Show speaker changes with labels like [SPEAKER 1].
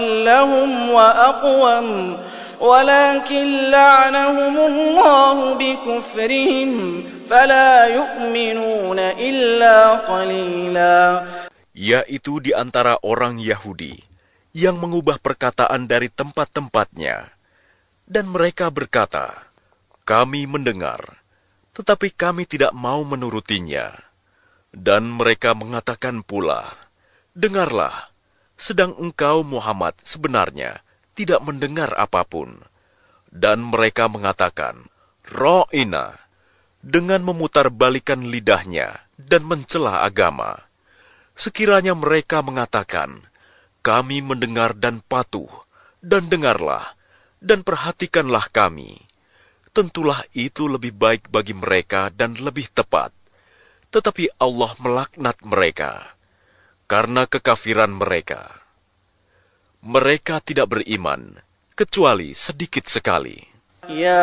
[SPEAKER 1] لهم وأقوم ولكن لعنهم الله بكفرهم فلا يؤمنون إلا قليلا.
[SPEAKER 2] Yaitu di antara orang Yahudi yang mengubah perkataan dari tempat-tempatnya. Dan mereka berkata, kami mendengar, tetapi kami tidak mau menurutinya. Dan mereka mengatakan pula, dengarlah, sedang engkau Muhammad sebenarnya tidak mendengar apapun. Dan mereka mengatakan, Ra'ina, dengan memutarbalikkan lidahnya dan mencela agama. Sekiranya mereka mengatakan, kami mendengar dan patuh, dan dengarlah, dan perhatikanlah kami. Tentulah itu lebih baik bagi mereka dan lebih tepat. Tetapi Allah melaknat mereka, karena kekafiran mereka. Mereka tidak beriman, kecuali sedikit sekali.